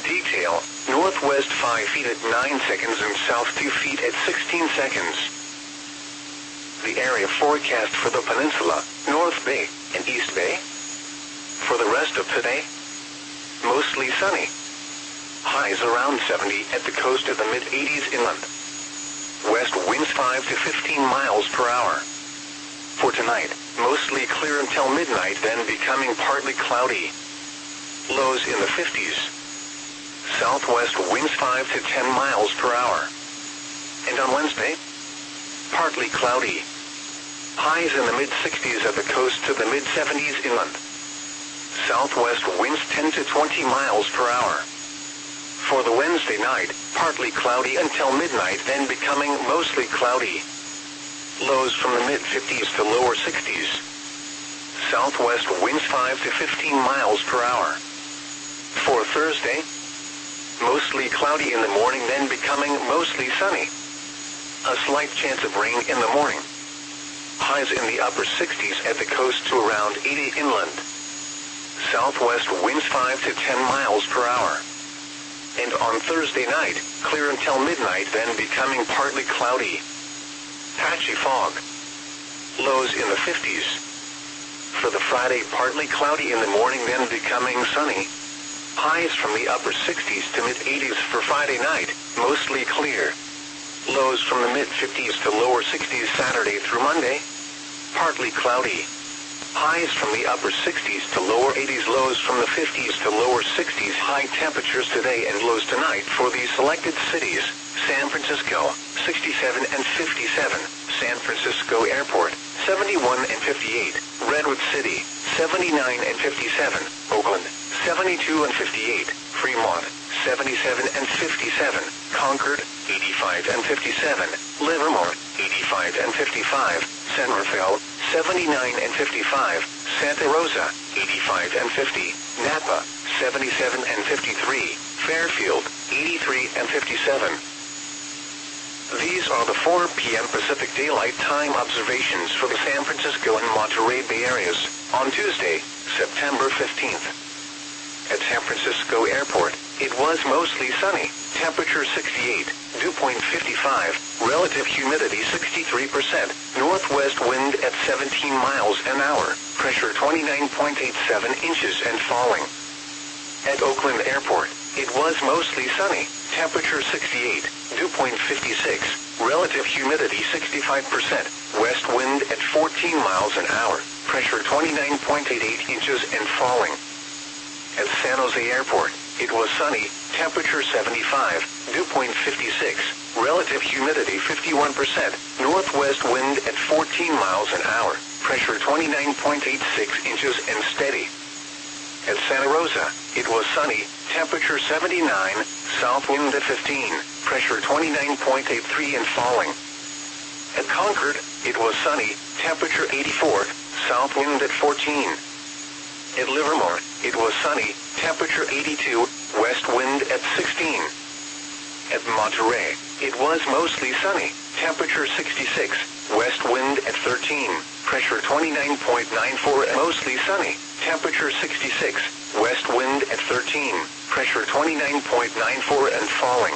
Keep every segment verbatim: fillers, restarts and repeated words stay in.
detail, northwest five feet at nine seconds and south two feet at sixteen seconds. The area forecast for the peninsula, North Bay, and East Bay. For the rest of today, mostly sunny. Highs around seventy at the coast of the mid-eighties inland. West winds five to fifteen miles per hour. For tonight, mostly clear until midnight, then becoming partly cloudy. Lows in the fifties. Southwest winds five to ten miles per hour. And on Wednesday, partly cloudy. Highs in the mid-sixties at the coast to the mid-seventies inland. Southwest winds ten to twenty miles per hour. For the Wednesday night, partly cloudy until midnight, then becoming mostly cloudy. Lows from the mid-fifties to lower sixties. Southwest winds five to fifteen miles per hour. For Thursday, mostly cloudy in the morning, then becoming mostly sunny. A slight chance of rain in the morning. Highs in the upper sixties at the coast to around eighty inland. Southwest winds five to ten miles per hour. And on Thursday night, clear until midnight, then becoming partly cloudy. Patchy fog. Lows in the fifties. For the Friday, partly cloudy in the morning, then becoming sunny. Highs from the upper sixties to mid-eighties for Friday night, mostly clear. Lows from the mid-fifties to lower sixties Saturday through Monday, partly cloudy. Highs from the upper sixties to lower eighties, lows from the fifties to lower sixties. High temperatures today and lows tonight for these selected cities: San Francisco, sixty-seven and fifty-seven, San Francisco Airport, seventy-one and fifty-eight, Redwood City, seventy-nine and fifty-seven, Oakland, seventy-two and fifty-eight, Fremont, seventy-seven and fifty-seven, Concord, eighty-five and fifty-seven, Livermore, eighty-five and fifty-five, San Rafael, seventy-nine and fifty-five, Santa Rosa, eighty-five and fifty, Napa, seventy-seven and fifty-three, Fairfield, eighty-three and fifty-seven. These are the four p m Pacific Daylight Time observations for the San Francisco and Monterey Bay areas on Tuesday, September fifteenth. At San Francisco Airport, it was mostly sunny, temperature sixty-eight, dew point fifty-five, relative humidity sixty-three percent, northwest wind at seventeen miles an hour, pressure twenty-nine point eight seven inches and falling. At Oakland Airport, it was mostly sunny, temperature sixty-eight, dew point fifty-six, relative humidity sixty-five percent, west wind at fourteen miles an hour, pressure twenty-nine point eight eight inches and falling. At San Jose Airport, it was sunny, temperature seventy-five, dew point fifty-six, relative humidity fifty-one percent, northwest wind at fourteen miles an hour, pressure twenty-nine point eight six inches and steady. At Santa Rosa, it was sunny, temperature seventy-nine, south wind at fifteen, pressure twenty-nine point eight three and falling. At Concord, it was sunny, temperature eighty-four, south wind at fourteen. At Livermore, it was sunny, temperature eighty-two, west wind at sixteen. At Monterey, it was mostly sunny, temperature sixty-six, west wind at thirteen, pressure twenty-nine point nine four, mostly sunny, temperature sixty-six, west wind at thirteen, pressure twenty-nine point nine four and falling.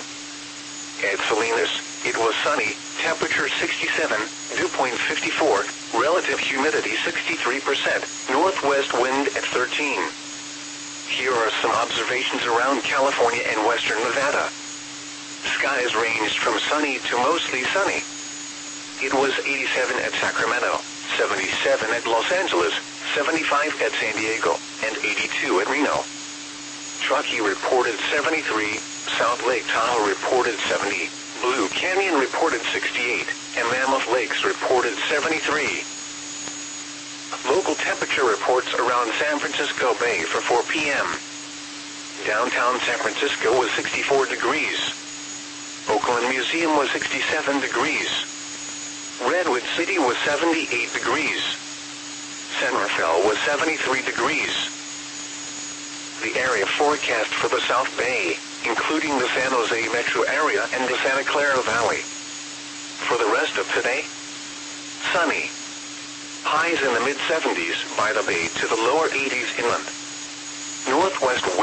At Salinas, it was sunny, temperature sixty-seven, dew point fifty-four, relative humidity sixty-three percent, northwest wind at thirteen. Here are some observations around California and western Nevada. Skies ranged from sunny to mostly sunny. It was eighty-seven at Sacramento, seventy-seven at Los Angeles, seventy-five at San Diego, and eighty-two at Reno. Truckee reported seventy-three, South Lake Tahoe reported seventy, Blue Canyon reported sixty-eight, and Mammoth Lakes reported seventy-three. Local temperature reports around San Francisco Bay for four p m Downtown San Francisco was sixty-four degrees. Oakland Museum was sixty-seven degrees. Redwood City was seventy-eight degrees. San Rafael was seventy-three degrees. The area forecast for the South Bay, including the San Jose metro area and the Santa Clara Valley. For the rest of today, sunny. Highs in the mid seventies by the bay to the lower eighties inland. Northwest